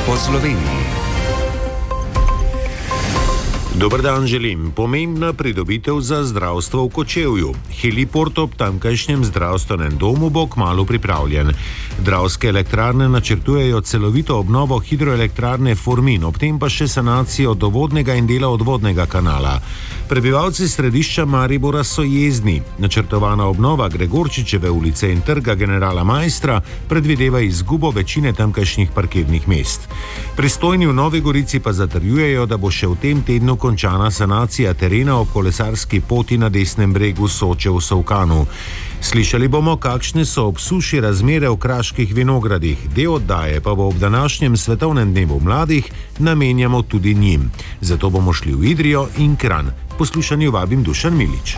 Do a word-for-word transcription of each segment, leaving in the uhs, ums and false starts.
po Sloveniji. Dober dan želim. Pomembna pridobitev za zdravstvo v Kočevju. Heliport ob tamkajšnjem zdravstvenem domu bo kmalu pripravljen. Dravske elektrarne načrtujejo celovito obnovo hidroelektrarne Formin, ob tem pa še sanacijo dovodnega in dela odvodnega kanala. Prebivalci središča Maribora so jezni. Načrtovana obnova Gregorčičeve ulice in trga generala Maistra predvideva izgubo večine tamkajšnjih parkirnih mest. Pristojni v Novi Gorici pa zatrjujejo, da bo še v tem tednu končana sanacija terena ob kolesarski poti na desnem bregu Soče v Solkanu. Slišali bomo, kakšne so ob suši razmere v kraških vinogradih. Del oddaje pa bo ob današnjem svetovnem dnevu mladih namenjamo tudi njim. Zato bomo šli v Idrijo in Kranj. Poslušanju vabim Dušan Milič.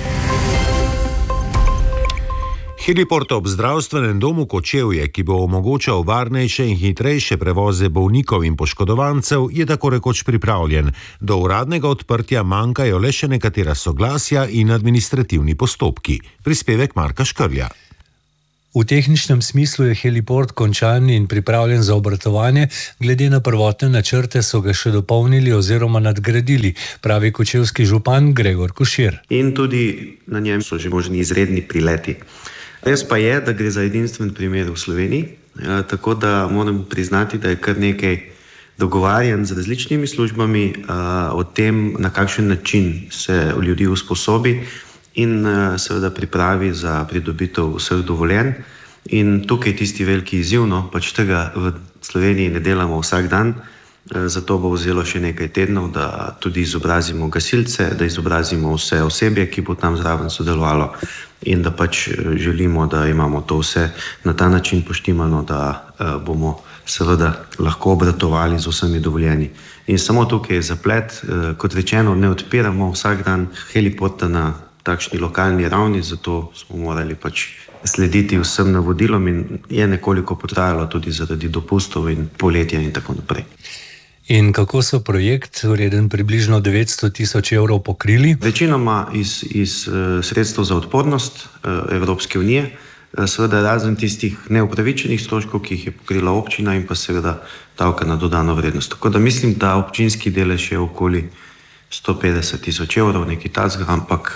Heliport ob zdravstvenem domu Kočevje, ki bo omogočal varnejše in hitrejše prevoze bolnikov in poškodovancev, je tako rekoč pripravljen. Do uradnega odprtja manjkajo le še nekatera soglasja in administrativni postopki. Prispevek Marka Škrlja. V tehničnem smislu je heliport končan in pripravljen za obratovanje, glede na prvotne načrte so ga še dopolnili oziroma nadgradili, pravi kočevski župan Gregor Košir. In tudi na njem so že možni izredni prileti. Res pa je, da gre za edinstven primer v Sloveniji, tako da moram priznati, da je kar nekaj dogovarjanj z različnimi službami o tem, na kakšen način se ljudi usposobi in seveda pripravi za pridobitev vseh dovoljenj. In tukaj je tisti veliki izziv, no, pač tega v Sloveniji ne delamo vsak dan, zato bo vzelo še nekaj tednov, da tudi izobrazimo gasilce, da izobrazimo vse osebje, ki bo tam zraven sodelovalo in da pač želimo, da imamo to vse na ta način poštimano, da bomo seveda lahko obratovali z vsemi dovoljenji. In samo tukaj je zaplet, kot rečeno, ne odpiramo vsak dan heliporta na takšni lokalni ravni, zato smo morali pač slediti vsem navodilom in je nekoliko potrajalo tudi zaradi dopustov in poletja in tako naprej. In kako so projekt, vreden približno devetsto tisoč evrov, pokrili? Večinoma iz, iz sredstev za odpornost Evropske unije, seveda razen tistih neupravičenih stroškov, ki jih je pokrila občina in pa seveda davka na dodano vrednost. Tako da mislim, da občinski delež je okoli sto petdeset tisoč evrov, nekaj takega, ampak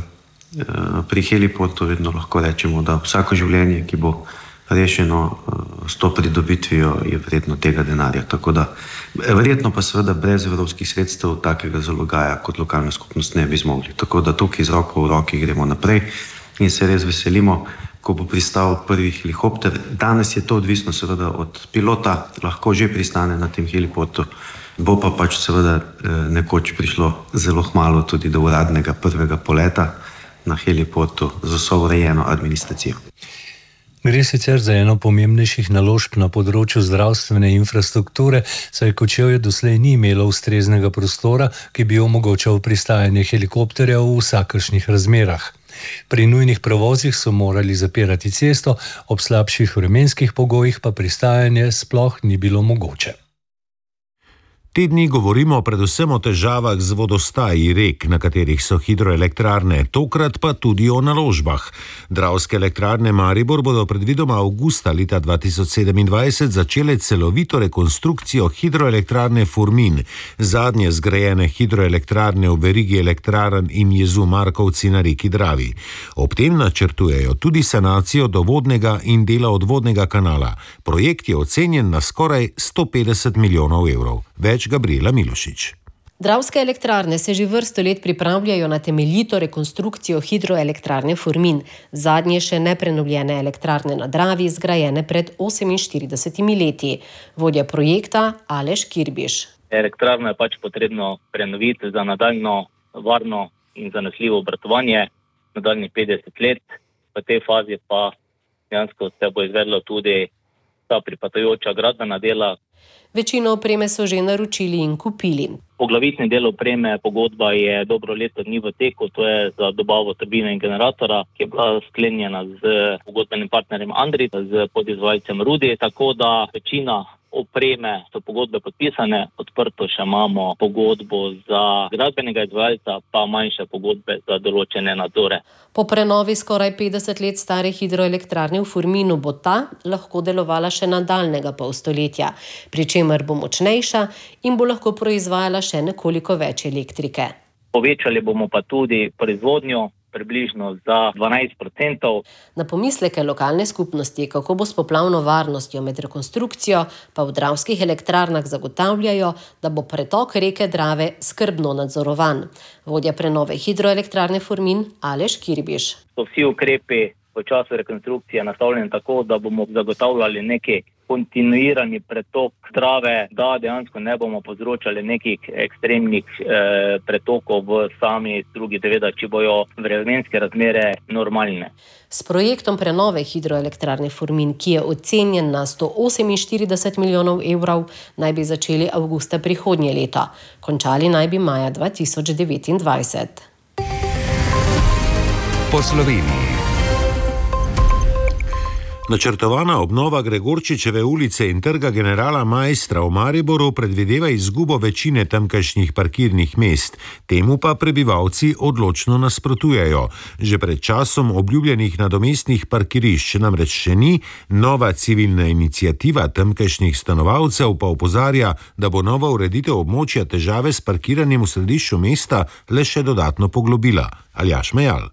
pri heliportu vedno lahko rečemo, da vsako življenje, ki bo rešeno s to pridobitvijo, je vredno tega denarja. Tako da verjetno pa seveda brez evropskih sredstev takega zalogaja kot lokalna skupnost ne bi zmogli. Tako da tukaj z roko v roki gremo naprej in se res veselimo, ko bo pristal prvi helikopter. Danes je to odvisno seveda od pilota, lahko že pristane na tem heliportu, bo pa pač seveda nekoč prišlo zelo hmalo tudi do uradnega prvega poleta na heliportu z vso urejeno administracijo. Gre sicer za eno pomembnejših naložb na področju zdravstvene infrastrukture, saj Kočevje doslej ni imelo ustreznega prostora, ki bi omogočal pristajanje helikopterja v vsakršnih razmerah. Pri nujnih prevozih so morali zapirati cesto, ob slabših vremenskih pogojih pa pristajanje sploh ni bilo mogoče. Te dni govorimo predvsem o težavah z vodostaji rek, na katerih so hidroelektrarne, tokrat pa tudi o naložbah. Dravske elektrarne Maribor bodo predvidoma avgusta leta dva tisoč sedemindvajset začele celovito rekonstrukcijo hidroelektrarne Formin, zadnje zgrajene hidroelektrarne v verigi elektrarn in jezu Markovci na reki Dravi. Ob tem načrtujejo tudi sanacijo dovodnega in dela odvodnega kanala. Projekt je ocenjen na skoraj sto petdeset milijonov evrov. Več Gabriela Milošič. Dravske elektrarne se že vrsto let pripravljajo na temeljito rekonstrukcijo hidroelektrarne Formin, zadnje še neprenovljene elektrarne na Dravi, zgrajene pred oseminštiridesetimi leti. Vodja projekta Aleš Kirbiš. Elektrarno je pač potrebno prenoviti za nadaljno varno in zanesljivo obratovanje nadaljnjih petdeset let. V tej fazi pa dejansko se bo izvedlo tudi ta pripadajoča gradbena dela. Večino opreme so že naročili in kupili. Poglavitni del opreme, pogodba je dobro leto dni v teku, to je za dobavo turbine in generatora, ki je bila sklenjena z pogodbenim partnerjem Andrit, z podizvajalcem Rudi, tako da večina opreme so pogodbe podpisane, odprto še imamo pogodbo za gradbenega izvajalca, pa manjše pogodbe za določene nadzore. Po prenovi skoraj petdeset let stare hidroelektrarne v Furminu bo ta lahko delovala še nadaljnega pol stoletja, pri čemer bo močnejša in bo lahko proizvajala še nekoliko več elektrike. Povečali bomo pa tudi proizvodnjo približno za dvanajst procentov. Na pomisleke lokalne skupnosti, kako bo s poplavno varnostjo med rekonstrukcijo, pa v Dravskih elektrarnah zagotavljajo, da bo pretok reke Drave skrbno nadzorovan. Vodja prenove hidroelektrarne Furmin Aleš Kirbiš. So vsi ukrepi v času rekonstrukcije nastavljeni tako, da bomo zagotavljali neki kontinuirani pretok Drave, da dejansko ne bomo povzročali nekih ekstremnih eh, pretokov v sami strugi, seveda, če bojo vremenske razmere normalne. S projektom prenove hidroelektrarne Furmin, ki je ocenjen na sto oseminštirideset milijonov evrov, naj bi začeli avgusta prihodnje leto. Končali naj bi maja dva tisoč devetindvajset. Po Sloveniji. Načrtovana obnova Gregorčičeve ulice in Trga generala Maistra v Mariboru predvideva izgubo večine tamkajšnjih parkirnih mest. Temu pa prebivalci odločno nasprotujejo. Že pred časom obljubljenih nadomestnih parkirišč namreč še ni, nova civilna iniciativa tamkajšnjih stanovalcev pa opozarja, da bo nova ureditev območja težave s parkiranjem v središču mesta le še dodatno poglobila. Aljaž Mejal.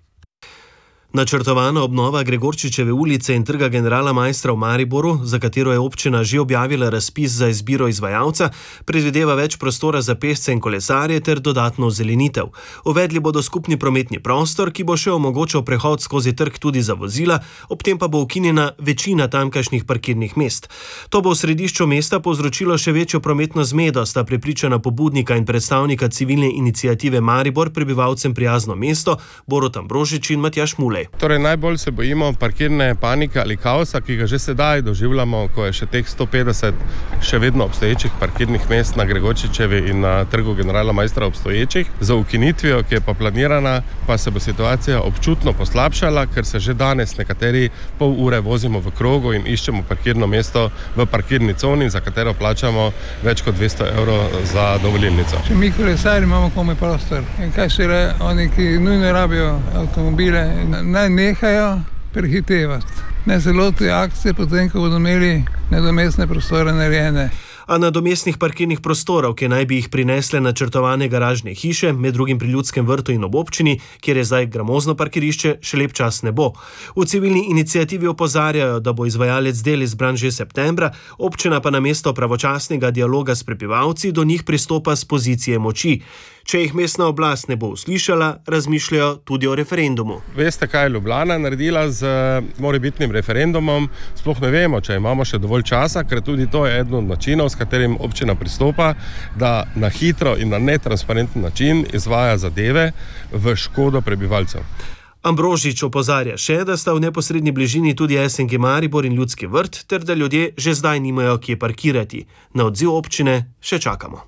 Načrtovana obnova Gregorčičeve ulice in Trga generala Maistra v Mariboru, za katero je občina že objavila razpis za izbiro izvajalca, predvideva več prostora za pešce in kolesarje ter dodatno zelenitev. Uvedli bodo skupni prometni prostor, ki bo še omogočal prehod skozi trg tudi za vozila, ob tem pa bo ukinjena večina tamkajšnjih parkirnih mest. To bo v središču mesta povzročilo še večjo prometno zmedo, sta prepričana pobudnika in predstavnika civilne iniciative Maribor, prebivalcem prijazno mesto, Borut Ambrožič in Matjaž Mulej. Torej, najbolj se bojimo parkirne panike ali kaosa, ki ga že sedaj doživljamo, ko je še teh sto petdeset še vedno obstoječih parkirnih mest na Gregorčičevi in na Trgu generala Maistra obstoječih. Za ukinitvijo, ki je pa planirana, pa se bo situacija občutno poslabšala, ker se že danes nekateri pol ure vozimo v krogu in iščemo parkirno mesto v parkirni coni, za katero plačamo več kot dvesto evrov za dovolilnico. Če mi kolesari imamo komaj prostor in kaj se re, oni, ki nujno rabijo avtomobile, naj nehajo prehitevati. Ne zelo te akcije, potem, ko bodo imeli nadomestne prostore narejene. A nadomestnih parkirnih prostorov, ki naj bi jih prinesle načrtovane garažne hiše, med drugim pri Ljudskem vrtu in ob občini, kjer je zdaj gramozno parkirišče, še lep čas ne bo. V civilni iniciativi opozarjajo, da bo izvajalec del izbran že septembra, občina pa namesto pravočasnega dialoga s prebivalci do njih pristopa z pozicije moči. Če jih mestna oblast ne bo uslišala, razmišljajo tudi o referendumu. Veste, kaj je Ljubljana naredila z morebitnim referendumom? Sploh ne vemo, če imamo še dovolj časa, ker tudi to je eden od načinov, s katerim občina pristopa, da na hitro in na netransparenten način izvaja zadeve v škodo prebivalcev. Ambrožič opozarja še, da sta v neposredni bližini tudi S N G Maribor in Ljudski vrt, ter da ljudje že zdaj nimajo kje parkirati. Na odziv občine še čakamo.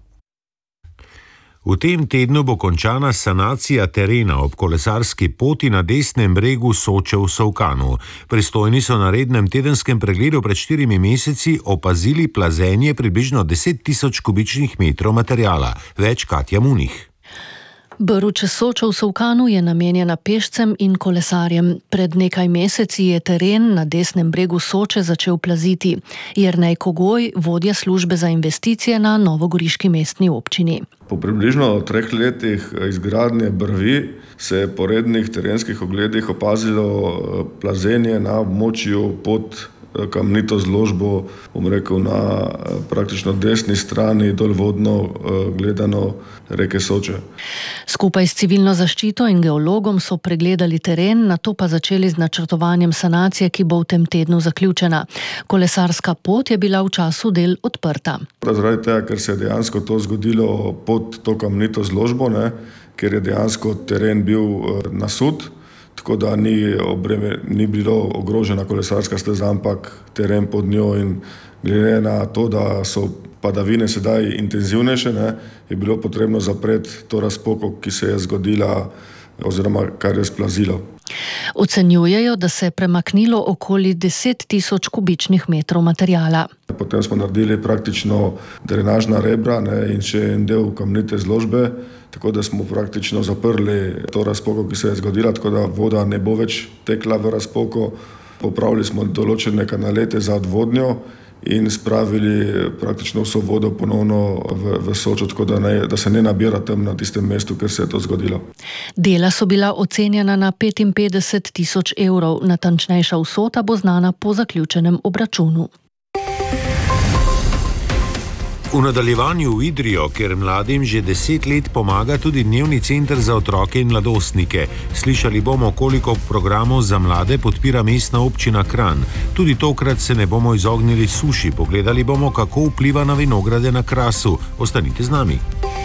V tem tednu bo končana sanacija terena ob kolesarski poti na desnem bregu Soče v Solkanu. Pristojni so na rednem tedenskem pregledu pred štirimi meseci opazili plazenje približno deset tisoč kubičnih metrov materijala. Več Katja Munih. Brv čez Sočo v Solkanu je namenjena pešcem in kolesarjem. Pred nekaj meseci je teren na desnem bregu Soče začel plaziti. Jernej Kogoj, vodja službe za investicije na novogoriški mestni občini. Po približno treh letih izgradnje brvi se je po rednih terenskih ogledih opazilo plazenje na območju pod kamnito zložbo, bom rekel, na praktično desni strani dolvodno gledano reke Soče. Skupaj s civilno zaščito in geologom so pregledali teren, nato pa začeli z načrtovanjem sanacije, ki bo v tem tednu zaključena. Kolesarska pot je bila v času del odprta. Zaradi tega, ker se je dejansko to zgodilo pod to kamnito zložbo, ne, ker je dejansko teren bil nasut, tako da ni, obreme, ni bilo ogrožena kolesarska steza, ampak teren pod njo, in glede na to, da so padavine sedaj intenzivnejše, ne, je bilo potrebno zapreti to razpoko, ki se je zgodila oziroma kar je splazilo. Ocenjujejo, da se je premaknilo okoli deset tisoč kubičnih metrov materijala. Potem smo naredili praktično drenažna rebra, ne, in še en del kamnite zložbe, tako da smo praktično zaprli to razpoko, ki se je zgodila, tako da voda ne bo več tekla v razpoko. Popravili smo določene kanalete za odvodnjo in spravili praktično vso vodo ponovno v, v Sočo, tako da, ne, da se ne nabira tam na tistem mestu, kjer se je to zgodilo. Dela so bila ocenjena na petinpetdeset tisoč evrov, natančnejša vsota bo znana po zaključenem obračunu. V nadaljevanju v Idrijo, ker mladim že deset let pomaga tudi dnevni center za otroke in mladostnike. Slišali bomo, koliko programov za mlade podpira mestna občina Kranj. Tudi tokrat se ne bomo izognili suši. Pogledali bomo, kako vpliva na vinograde na Krasu. Ostanite z nami.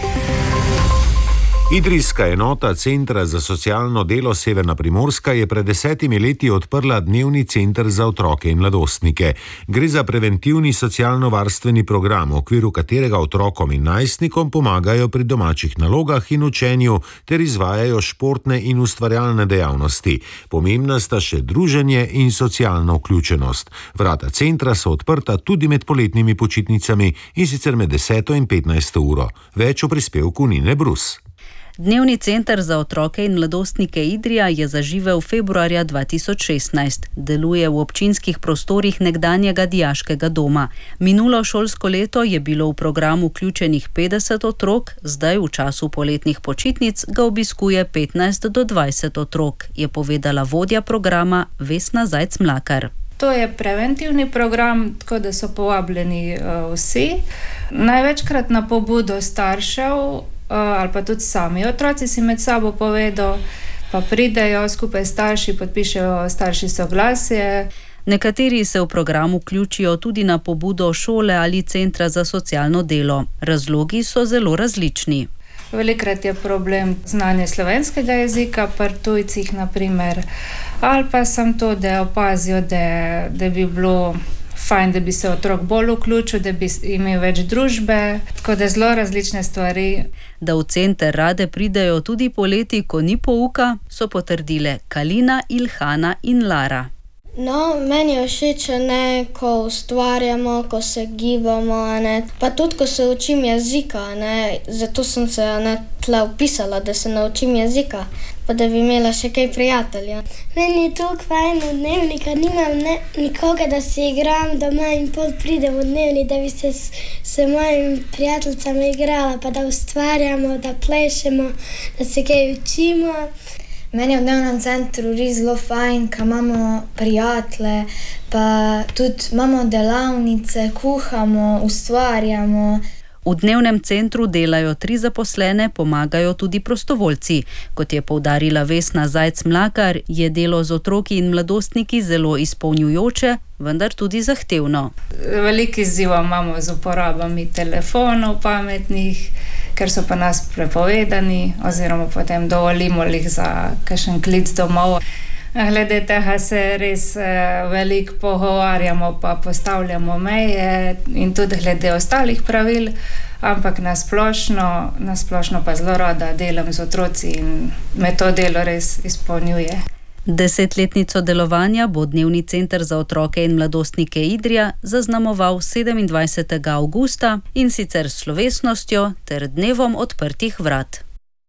Idrijska enota Centra za socialno delo Severna Primorska je pred desetimi leti odprla dnevni center za otroke in mladostnike. Gre za preventivni socialno-varstveni program, v okviru katerega otrokom in najstnikom pomagajo pri domačih nalogah in učenju ter izvajajo športne in ustvarjalne dejavnosti. Pomembna sta še druženje in socialna vključenost. Vrata centra so odprta tudi med poletnimi počitnicami, in sicer med deseto in petnajsto uro. Več o prispevku Nine Brus. Dnevni center za otroke in mladostnike Idrija je zaživel februarja dva tisoč šestnajst. Deluje v občinskih prostorih nekdanjega dijaškega doma. Minulo šolsko leto je bilo v program vključenih petdeset otrok, zdaj v času poletnih počitnic ga obiskuje petnajst do dvajset otrok, je povedala vodja programa Vesna Zajc-Mlakar. To je preventivni program, tako da so povabljeni uh, vsi. Največkrat na pobudo staršev ali pa tudi sami otroci si med sabo povedo, pa pridejo skupaj starši, podpišejo starši soglasje. Nekateri se v program vključijo tudi na pobudo šole ali centra za socialno delo. Razlogi so zelo različni. Velikrat je problem znanje slovenskega jezika, pri tujcih naprimer, ali pa sem to, da opazijo, da, da bi bilo fajn, da bi se otrok bolj vključil, da bi imel več družbe, tako da zelo različne stvari. Da v center rade pridejo tudi poleti, ko ni pouka, so potrdile Kalina, Ilhana in Lara. No, meni je všeč, ne, ko ustvarjamo, ko se gibamo, ne, pa tudi, ko se učim jezika, ne, zato sem se ne, tle upisala, da se naučim jezika, pa da bi imela še kaj prijatelja. Meni je toliko fajn v dnevnika, nimam ne, nikoga, da se igram doma in pol pridem v dnevnik, da bi se s, s mojim prijateljicami igrala, pa da ustvarjamo, da plešemo, da se kaj učimo. Meni je v dnevnem centru res zelo fajn, ker imamo prijatelje, pa tudi imamo delavnice, kuhamo, ustvarjamo. V dnevnem centru delajo tri zaposlene, pomagajo tudi prostovoljci. Kot je poudarila Vesna Zajc-Mlakar, je delo z otroki in mladostniki zelo izpolnjujoče, vendar tudi zahtevno. Veliko izzivov imamo z uporabami telefonov pametnih, ker so pa nas prepovedani, oziroma potem dovolimo jih za kakšen klic domov. Glede tega se res veliko pogovarjamo, pa postavljamo meje in tudi glede ostalih pravil, ampak nasplošno, nasplošno pa zelo rada delam z otroci in me to delo res izpolnjuje. Desetletnico delovanja bo dnevni center za otroke in mladostnike Idrija zaznamoval sedemindvajsetega avgusta in sicer s slovesnostjo ter dnevom odprtih vrat.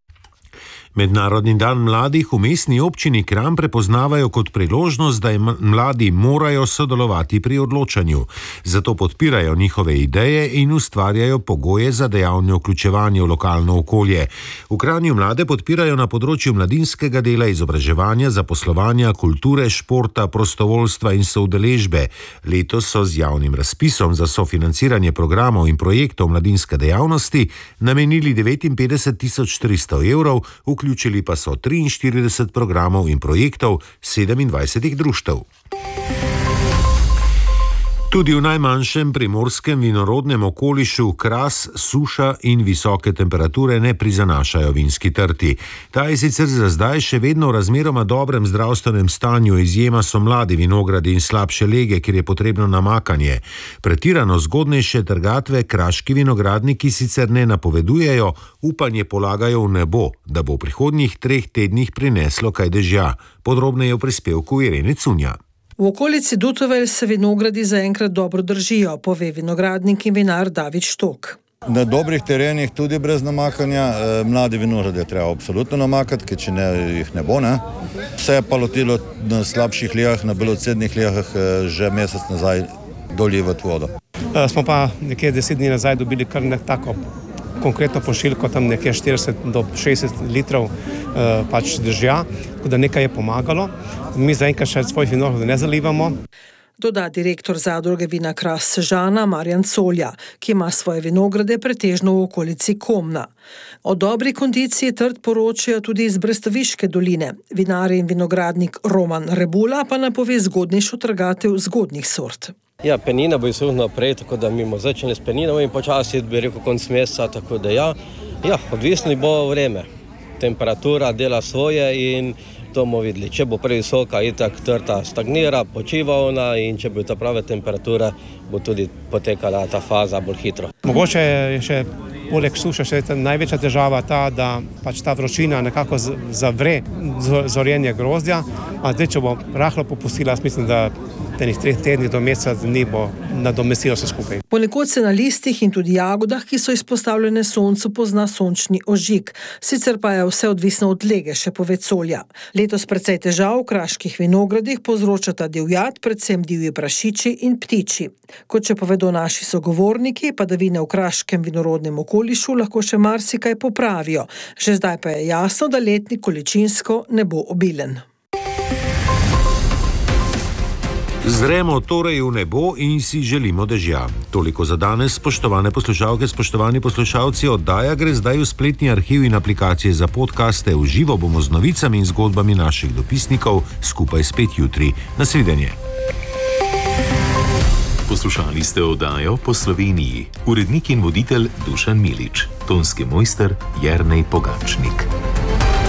Mednarodni dan mladih v mestni občini Kranj prepoznavajo kot priložnost, da mladi morajo sodelovati pri odločanju. Zato podpirajo njihove ideje in ustvarjajo pogoje za dejavno vključevanje v lokalno okolje. V Kranju mlade podpirajo na področju mladinskega dela, izobraževanja, zaposlovanja, kulture, športa, prostovoljstva in soudeležbe. Letos so z javnim razpisom za sofinanciranje programov in projektov mladinske dejavnosti namenili devetinpetdeset tisoč tristo evrov, vključili pa so triinštirideset programov in projektov sedemindvajsetih društev. Tudi v najmanjšem primorskem vinorodnem okolišu Kras, suša in visoke temperature ne prizanašajo vinski trti. Ta je sicer za zdaj še vedno v razmeroma dobrem zdravstvenem stanju, izjema so mladi vinogradi in slabše lege, kjer je potrebno namakanje. Pretirano zgodnejše trgatve kraški vinogradniki sicer ne napovedujejo, upanje polagajo v nebo, da bo v prihodnjih treh tednih prineslo kaj dežja. Podrobneje v prispevku Irene Cunja. V okolici Dutovelj se vinogradi zaenkrat dobro držijo, pove vinogradnik in vinar David Štok. Na dobrih terenih, tudi brez namakanja, mlade vinograde treba absolutno namakati, ker če ne, jih ne bo. Ne? Vse je pa lotilo na slabših lijah, na belocednih lijah že mesec nazaj dolivati vodo. Smo pa nekje deset dni nazaj dobili kar nekako konkretno pošiljko, tam nekje štirideset do šestdeset litrov eh, pač dežja, tako da nekaj je pomagalo. Mi zaenkrat še svojih vinogradov ne zalivamo. Doda direktor zadruge vina Kras Sežana Marjan Colja, ki ima svoje vinograde pretežno v okolici Komna. O dobri kondiciji trt poročajo tudi iz Brestoviške doline. Vinar in vinogradnik Roman Rebula pa napove zgodnejšo trgatev zgodnjih sort. Ja, penina bo izsuhla naprej, tako da mi bomo začeli s peninom in počasi bi rekel konc meseca, tako da ja, ja, odvisno bo vreme. Temperatura dela svoje in to bomo videli. Če bo previsoka, itak trta stagnira, počiva ona in če bo ta prave temperatura, bo tudi potekala ta faza bolj hitro. Mogoče je še poleg suše še največja težava ta, da pač ta vročina nekako zavre zorjenje grozdja, a zdaj, če bo rahlo popustila, mislim, da tenih treh tednih do meseca dni bo nadomestilo vse skupaj. Ponekod se na listih in tudi jagodah, ki so izpostavljene soncu, pozna sončni ožig. Sicer pa je vse odvisno od lege, še pove Colja. Letos precej težav v kraških vinogradih povzročata divjad, predvsem divji prašiči in ptiči. Kot še povedo naši sogovorniki, padavine v kraškem vinorodnem okolišu lahko še marsikaj popravijo. Že zdaj pa je jasno, da letnik količinsko ne bo obilen. Zremo torej v nebo in si želimo dežja. Toliko za danes, spoštovane poslušalke, spoštovani poslušalci, oddaja gre zdaj v spletni arhiv in aplikacije za podcaste. V živo bomo z novicami in zgodbami naših dopisnikov skupaj spet jutri. Nasvidenje. Poslušali ste oddajo Po Sloveniji. Urednik in voditelj Dušan Milič. Tonski mojster Jernej Pogačnik.